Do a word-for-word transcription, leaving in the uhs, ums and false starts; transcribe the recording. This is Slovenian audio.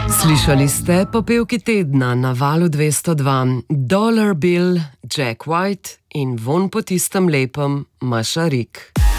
Slišali ste popevki tedna na valu dvesto dva, Dollar Bill, Jack White in Vonj po tistem lepem, Maša Rik.